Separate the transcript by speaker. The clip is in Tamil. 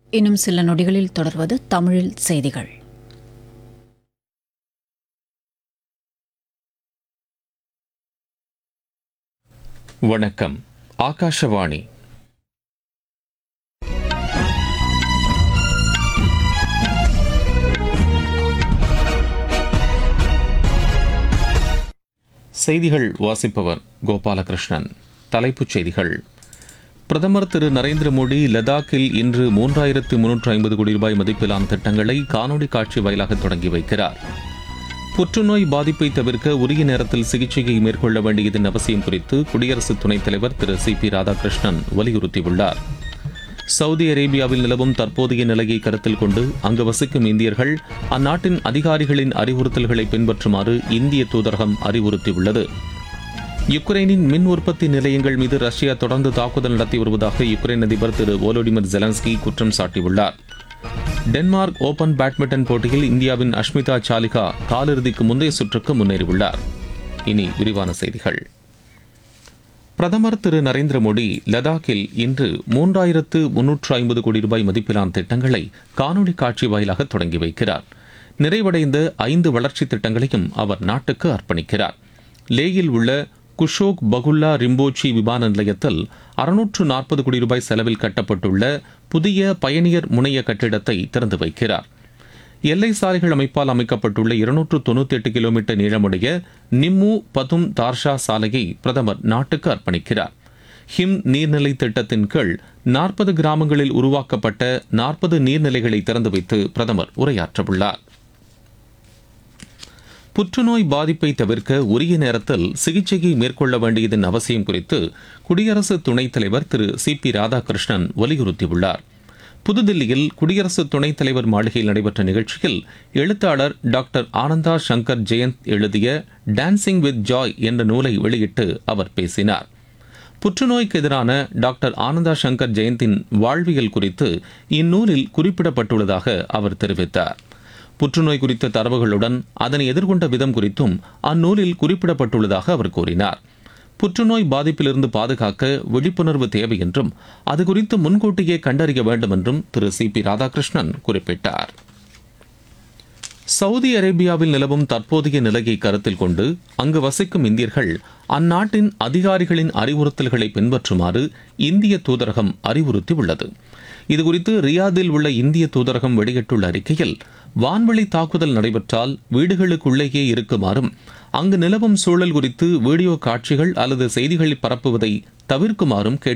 Speaker 1: இன்னும் சில நொடிகளில் தொடர்வது தமிழில் செய்திகள்.
Speaker 2: வணக்கம். ஆகாஷவாணி. செய்திகள் வாசிப்பவர் கோபாலகிருஷ்ணன். தலைப்புச் செய்திகள். பிரதமர் திரு நரேந்திர மோடி லடாக்கில் இன்று 3350 கோடி ரூபாய் மதிப்பிலான திட்டங்களை காணொலி காட்சி வாயிலாக தொடங்கி வைக்கிறார். புற்றுநோய் பாதிப்பை தவிர்க்க உரிய நேரத்தில் சிகிச்சையை மேற்கொள்ள வேண்டியதன் அவசியம் குறித்து குடியரசு துணைத் தலைவர் திரு சி.பி. ராதாகிருஷ்ணன் வலியுறுத்தியுள்ளார். சவுதி அரேபியாவில் நிலவும் தற்போதைய நிலையை கருத்தில் கொண்டு அங்கு வசிக்கும் இந்தியர்கள் அந்நாட்டின் அதிகாரிகளின் அறிவுறுத்தல்களை பின்பற்றுமாறு இந்திய தூதரகம் அறிவுறுத்தியுள்ளது. யுக்ரைனின் மின் உற்பத்தி நிலையங்கள் மீது ரஷ்யா தொடர்ந்து தாக்குதல் நடத்தி வருவதாக யுக்ரைன் அதிபர் திரு வோலோடிமிர் ஜெலன்ஸ்கி குற்றம் சாட்டியுள்ளார். டென்மார்க் ஓபன் பேட்மிண்டன் போட்டியில் இந்தியாவின் அஷ்மிதா சாலிகா காலிறுதிக்கு முந்தைய சுற்றுக்கு முன்னேறியுள்ளார். இனி விரிவான செய்திகள். பிரதமர் திரு நரேந்திர மோடி லடாக்கில் இன்று 3350 கோடி ரூபாய் மதிப்பிலான திட்டங்களை காணொலி காட்சி வாயிலாக தொடங்கி வைக்கிறார். நிறைவடைந்த 5 வளர்ச்சி திட்டங்களையும் அவர் நாட்டுக்கு அர்ப்பணிக்கிறார். லேயில் உள்ள குஷோக் பகுல்லா ரிம்போச்சி விமான நிலையத்தில் 640 கோடி ரூபாய் செலவில் கட்டப்பட்டுள்ள புதிய பயணியர் முனைய கட்டிடத்தை திறந்து வைக்கிறார். எல்லை சாலைகள் அமைப்பால் அமைக்கப்பட்டுள்ள 298 கிலோமீட்டர் நீளமுடைய நிம்மு பதும் தார்ஷா சாலையை பிரதமர் நாட்டுக்கு அர்ப்பணிக்கிறார். ஹிம் நீர்நிலை திட்டத்தின் கீழ் 40 கிராமங்களில் உருவாக்கப்பட்ட 40 நீர்நிலைகளை திறந்து வைத்து பிரதமர் உரையாற்றவுள்ளார். புற்றுநோய் பாதிப்பை தவிர்க்க உரிய நேரத்தில் சிகிச்சையை மேற்கொள்ள வேண்டியதன் அவசியம் குறித்து குடியரசு துணைத் தலைவர் திரு சி.பி. ராதாகிருஷ்ணன் வலியுறுத்தியுள்ளார். புதுதில்லியில் குடியரசு துணைத் தலைவர் மாளிகையில் நடைபெற்ற நிகழ்ச்சியில் எழுத்தாளர் டாக்டர் ஆனந்தா சங்கர் ஜெயந்த் எழுதிய டான்சிங் வித் ஜாய் என்ற நூலை வெளியிட்டு அவர் பேசினார். புற்றுநோய்க்கு எதிரான டாக்டர் ஆனந்தா சங்கர் ஜெயந்தின் வாழ்வியல் குறித்து இந்நூலில் குறிப்பிடப்பட்டுள்ளதாக அவர் தெரிவித்தார். புற்றுநோய் குறித்த தரவுகளுடன் அதனை எதிர்கொண்ட விதம் குறித்தும் அந்நூலில் குறிப்பிடப்பட்டுள்ளதாக அவர் கூறினார். புற்றுநோய் பாதிப்பிலிருந்து பாதுகாக்க விழிப்புணர்வு தேவை என்றும் அது குறித்து முன்கூட்டியே கண்டறிய வேண்டும் என்றும் திரு சி.பி. ராதாகிருஷ்ணன் குறிப்பிட்டார். சவுதி அரேபியாவில் நிலவும் தற்போதைய நிலையை கருத்தில் கொண்டு அங்கு வசிக்கும் இந்தியர்கள் அந்நாட்டின் அதிகாரிகளின் அறிவுறுத்தல்களை பின்பற்றுமாறு இந்திய தூதரகம் அறிவுறுத்தியுள்ளது. இதுகுறித்து ரியாதில் உள்ள இந்திய தூதரகம் வெளியிட்டுள்ள அறிக்கையில், வான்வெளி தாக்குதல் நடைபெற்றால் வீடுகளுக்குள்ளேயே இருக்குமாறும் அங்கு நிலவும் சூழல் குறித்து வீடியோ காட்சிகள் அல்லது செய்திகளை பரப்புவதை தவிர்க்குமாறும் கேட்டுக்